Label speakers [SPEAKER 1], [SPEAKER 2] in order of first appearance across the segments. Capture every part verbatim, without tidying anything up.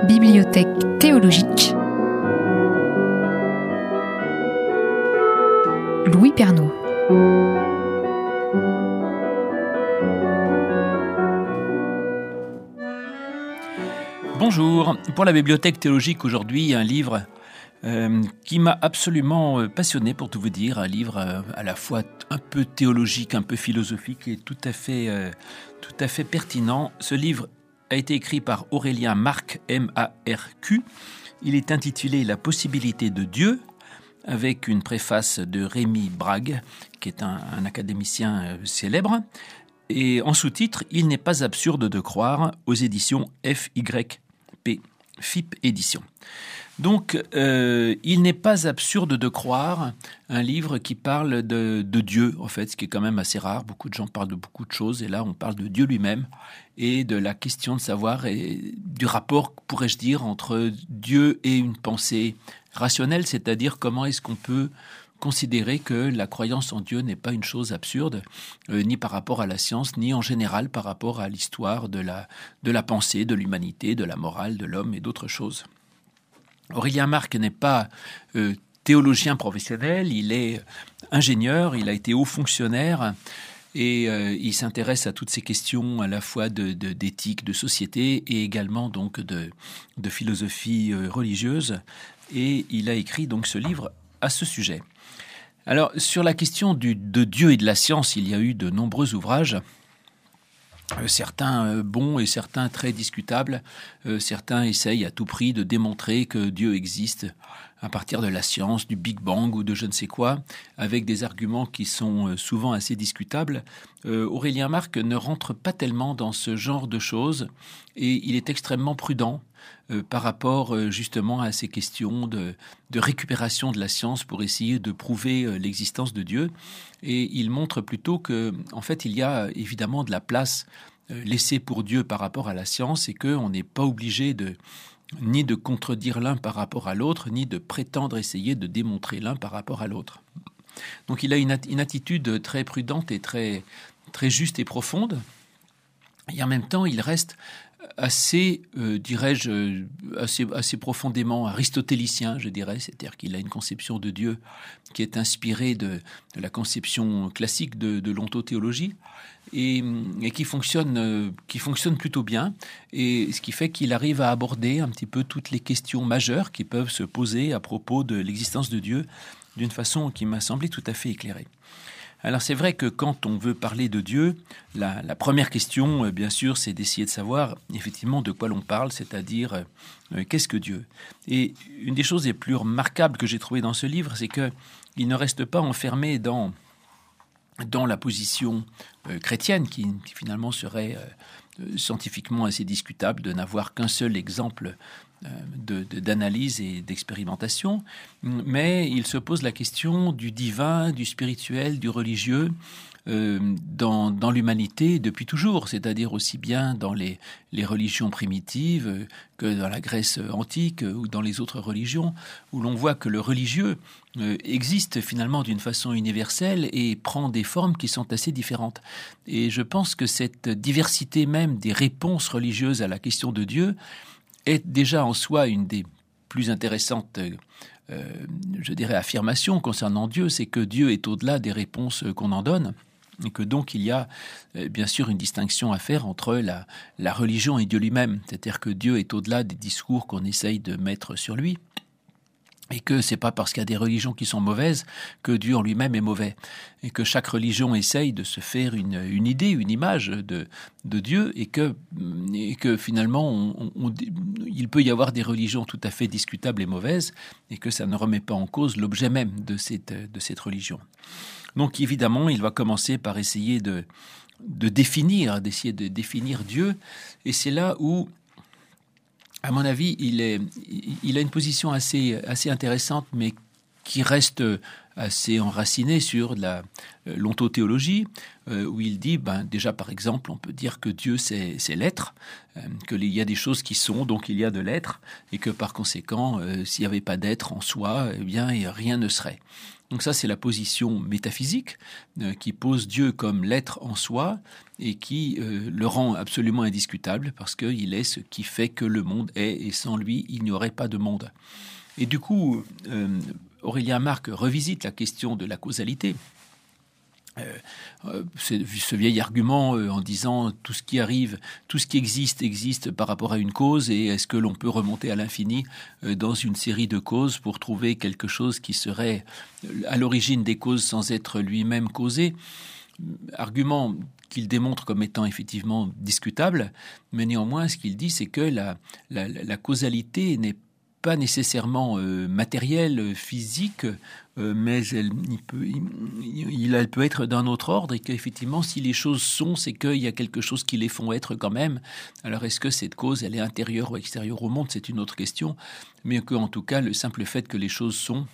[SPEAKER 1] Bibliothèque théologique. Louis Pernaut.
[SPEAKER 2] Bonjour, pour la bibliothèque théologique aujourd'hui, un livre euh, qui m'a absolument passionné, pour tout vous dire, un livre euh, à la fois un peu théologique, un peu philosophique et tout à fait, euh, tout à fait pertinent. Ce livre a été écrit par Aurélien Marc, M A R Q. Il est intitulé « La possibilité de Dieu », avec une préface de Rémi Brague, qui est un, un académicien euh, célèbre. Et en sous-titre, « Il n'est pas absurde de croire » aux éditions F Y P, F I P Éditions. Donc, euh, il n'est pas absurde de croire un livre qui parle de, de Dieu, en fait, ce qui est quand même assez rare. Beaucoup de gens parlent de beaucoup de choses, et là, on parle de Dieu lui-même et de la question de savoir et du rapport, pourrais-je dire, entre Dieu et une pensée rationnelle, c'est-à-dire comment est-ce qu'on peut considérer que la croyance en Dieu n'est pas une chose absurde, euh, ni par rapport à la science, ni en général par rapport à l'histoire de la, de la pensée, de l'humanité, de la morale, de l'homme et d'autres choses. Aurélien Marc n'est pas euh, théologien professionnel, il est ingénieur, il a été haut fonctionnaire et euh, il s'intéresse à toutes ces questions à la fois de, de, d'éthique, de société et également donc de, de philosophie euh, religieuse. Et il a écrit donc ce livre à ce sujet. Alors, sur la question du, de Dieu et de la science, il y a eu de nombreux ouvrages. Euh, certains euh, bons et certains très discutables. Euh, certains essayent à tout prix de démontrer que Dieu existe à partir de la science, du Big Bang ou de je ne sais quoi, avec des arguments qui sont euh, souvent assez discutables. Euh, Aurélien Marc ne rentre pas tellement dans ce genre de choses et il est extrêmement prudent euh, par rapport euh, justement à ces questions de, de récupération de la science pour essayer de prouver euh, l'existence de Dieu. Et il montre plutôt que, en fait, il y a évidemment de la place euh, laissée pour Dieu par rapport à la science et qu'on n'est pas obligé de ni de contredire l'un par rapport à l'autre, ni de prétendre essayer de démontrer l'un par rapport à l'autre. Donc il a une, une attitude très prudente et très, très juste et profonde. Et en même temps, il reste assez, euh, dirais-je, assez, assez profondément aristotélicien, je dirais. C'est-à-dire qu'il a une conception de Dieu qui est inspirée de, de la conception classique de, de l'ontothéologie et, et qui fonctionne, euh, qui fonctionne plutôt bien. Et ce qui fait qu'il arrive à aborder un petit peu toutes les questions majeures qui peuvent se poser à propos de l'existence de Dieu d'une façon qui m'a semblé tout à fait éclairée. Alors c'est vrai que quand on veut parler de Dieu, la, la première question, euh, bien sûr, c'est d'essayer de savoir effectivement de quoi l'on parle, c'est-à-dire euh, qu'est-ce que Dieu ? Et une des choses les plus remarquables que j'ai trouvées dans ce livre, c'est qu'il ne reste pas enfermé dans, dans la position euh, chrétienne, qui, qui finalement serait euh, scientifiquement assez discutable de n'avoir qu'un seul exemple De, de, d'analyse et d'expérimentation, mais il se pose la question du divin, du spirituel, du religieux euh, dans, dans l'humanité depuis toujours, c'est-à-dire aussi bien dans les, les religions primitives que dans la Grèce antique ou dans les autres religions, où l'on voit que le religieux euh, existe finalement d'une façon universelle et prend des formes qui sont assez différentes. Et je pense que cette diversité même des réponses religieuses à la question de Dieu est déjà en soi une des plus intéressantes, euh, je dirais, affirmations concernant Dieu, c'est que Dieu est au-delà des réponses qu'on en donne, et que donc il y a euh, bien sûr une distinction à faire entre la, la religion et Dieu lui-même, c'est-à-dire que Dieu est au-delà des discours qu'on essaye de mettre sur lui, et que c'est pas parce qu'il y a des religions qui sont mauvaises que Dieu en lui-même est mauvais, et que chaque religion essaye de se faire une, une idée, une image de, de Dieu, et que, et que finalement on, on, il peut y avoir des religions tout à fait discutables et mauvaises, et que ça ne remet pas en cause l'objet même de cette, de cette religion. Donc évidemment, il va commencer par essayer de, de définir, d'essayer de définir Dieu, et c'est là où à mon avis, il, est, il a une position assez, assez intéressante, mais qui reste assez enraciné sur la, euh, l'ontothéologie, euh, où il dit, ben, déjà par exemple, on peut dire que Dieu c'est, c'est l'être, euh, qu'il y a des choses qui sont, donc il y a de l'être, et que par conséquent, euh, s'il n'y avait pas d'être en soi, eh bien rien ne serait. Donc ça, c'est la position métaphysique euh, qui pose Dieu comme l'être en soi et qui euh, le rend absolument indiscutable parce qu'il est ce qui fait que le monde est, et sans lui, il n'y aurait pas de monde. Et du coup, euh, Aurélien Marc revisite la question de la causalité. Euh, euh, ce vieil argument euh, en disant tout ce qui arrive, tout ce qui existe existe par rapport à une cause, et est-ce que l'on peut remonter à l'infini euh, dans une série de causes pour trouver quelque chose qui serait à l'origine des causes sans être lui-même causé? Argument qu'il démontre comme étant effectivement discutable, mais néanmoins ce qu'il dit c'est que la, la, la causalité n'est pas nécessairement euh, matérielle, physique, euh, mais elle, il peut, il, elle peut être d'un autre ordre, et qu'effectivement, si les choses sont, c'est qu'il y a quelque chose qui les font être quand même. Alors, est-ce que cette cause, elle est intérieure ou extérieure au monde? C'est une autre question, mais qu'en tout cas, le simple fait que les choses sont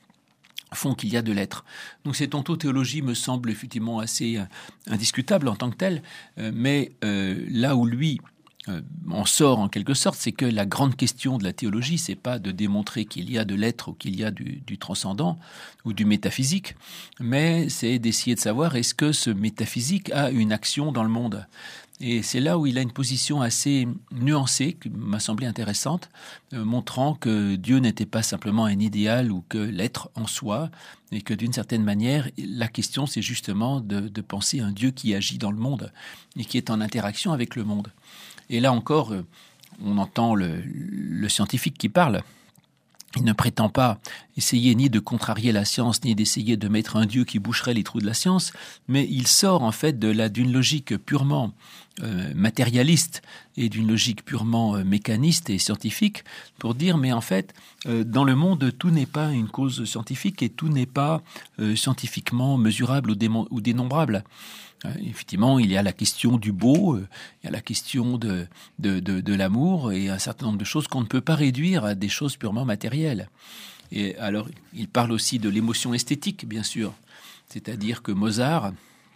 [SPEAKER 2] font qu'il y a de l'être. Donc cette ontothéologie me semble effectivement assez euh, indiscutable en tant que telle, euh, mais euh, là où lui Euh, en sort en quelque sorte, c'est que la grande question de la théologie, c'est pas de démontrer qu'il y a de l'être ou qu'il y a du, du transcendant ou du métaphysique, mais c'est d'essayer de savoir est-ce que ce métaphysique a une action dans le monde. Et c'est là où il a une position assez nuancée, qui m'a semblé intéressante, euh, montrant que Dieu n'était pas simplement un idéal ou que l'être en soi, et que d'une certaine manière, la question c'est justement de, de penser un Dieu qui agit dans le monde et qui est en interaction avec le monde. Et là encore, on entend le, le scientifique qui parle. Il ne prétend pas essayer ni de contrarier la science, ni d'essayer de mettre un Dieu qui boucherait les trous de la science, mais il sort en fait de la, d'une logique purement euh, matérialiste et d'une logique purement euh, mécaniste et scientifique pour dire, mais en fait, euh, dans le monde, tout n'est pas une cause scientifique et tout n'est pas euh, scientifiquement mesurable ou, démon- ou dénombrable. Euh, effectivement, il y a la question du beau, euh, il y a la question de, de, de, de l'amour et un certain nombre de choses qu'on ne peut pas réduire à des choses purement matérielles. Et alors, il parle aussi de l'émotion esthétique, bien sûr. C'est-à-dire que Mozart,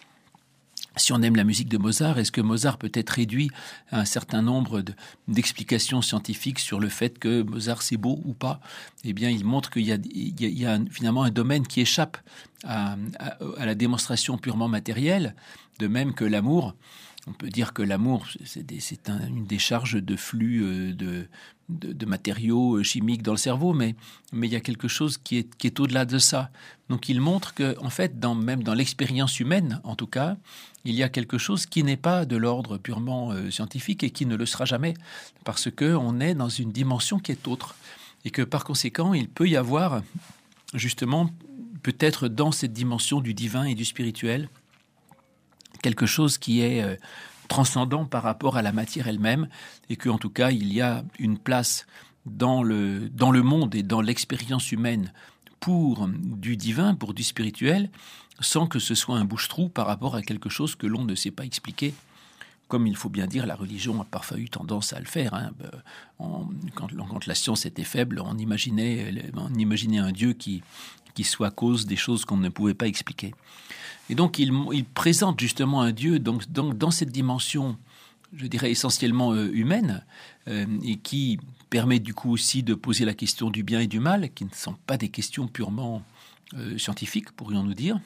[SPEAKER 2] si on aime la musique de Mozart, est-ce que Mozart peut être réduit à un certain nombre de, d'explications scientifiques sur le fait que Mozart c'est beau ou pas? Eh bien, il montre qu'il y a, il y a, il y a un, finalement un domaine qui échappe à, à, à la démonstration purement matérielle, de même que l'amour. On peut dire que l'amour, c'est, des, c'est un, une décharge de flux de, de, de matériaux chimiques dans le cerveau, mais, mais il y a quelque chose qui est, qui est au-delà de ça. Donc il montre que, en fait, dans, même dans l'expérience humaine, en tout cas, il y a quelque chose qui n'est pas de l'ordre purement euh, scientifique et qui ne le sera jamais, parce qu'on est dans une dimension qui est autre. Et que par conséquent, il peut y avoir, justement, peut-être dans cette dimension du divin et du spirituel, quelque chose qui est euh, transcendant par rapport à la matière elle-même, et qu'en tout cas, il y a une place dans le, dans le monde et dans l'expérience humaine pour du divin, pour du spirituel, sans que ce soit un bouche-trou par rapport à quelque chose que l'on ne sait pas expliquer. Comme il faut bien dire, la religion a parfois eu tendance à le faire. Hein. On, quand, quand la science était faible, on imaginait, on imaginait un Dieu qui, qui soit cause des choses qu'on ne pouvait pas expliquer. Et donc, il, il présente justement un Dieu donc, donc, dans cette dimension, je dirais, essentiellement euh, humaine, euh, et qui permet du coup aussi de poser la question du bien et du mal, qui ne sont pas des questions purement euh, scientifiques, pourrions-nous dire,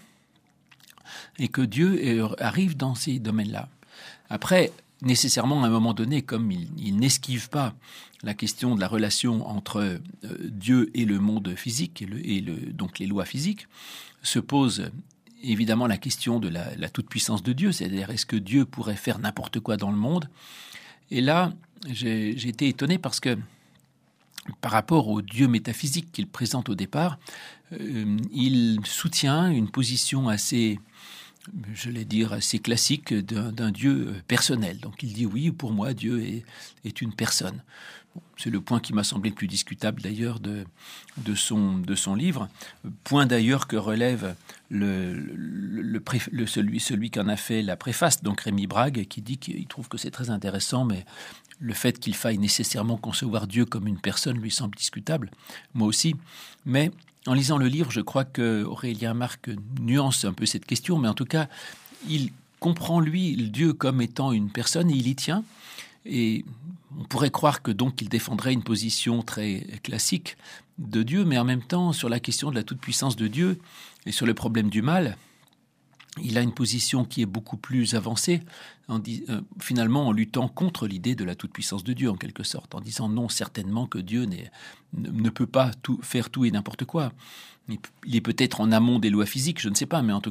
[SPEAKER 2] et que Dieu euh, arrive dans ces domaines-là. Après, nécessairement, à un moment donné, comme il, il n'esquive pas la question de la relation entre euh, Dieu et le monde physique, et, le, et le, donc les lois physiques, se pose évidemment la question de la, la toute-puissance de Dieu, c'est-à-dire est-ce que Dieu pourrait faire n'importe quoi dans le monde? Et là, j'ai, j'ai été étonné parce que par rapport au Dieu métaphysique qu'il présente au départ, euh, il soutient une position assez, je vais dire, assez classique d'un, d'un Dieu personnel. Donc il dit oui, pour moi, Dieu est, est une personne. Bon, C'est le point qui m'a semblé le plus discutable d'ailleurs de, de, son, de son livre. Point d'ailleurs que relève le, le, le, pré, le, celui, celui qui en a fait la préface, donc Rémi Brague, qui dit qu'il trouve que c'est très intéressant, mais le fait qu'il faille nécessairement concevoir Dieu comme une personne lui semble discutable. Moi aussi. Mais en lisant le livre, je crois qu'Aurélien Marc nuance un peu cette question, mais en tout cas, il comprend, lui, Dieu comme étant une personne et il y tient. Et on pourrait croire que donc il défendrait une position très classique de Dieu, mais en même temps, sur la question de la toute-puissance de Dieu et sur le problème du mal, il a une position qui est beaucoup plus avancée, en dis, euh, finalement en luttant contre l'idée de la toute-puissance de Dieu, en quelque sorte, en disant non, certainement que Dieu n'est, ne, ne peut pas tout, faire tout et n'importe quoi. Il est peut-être en amont des lois physiques, je ne sais pas, mais en tout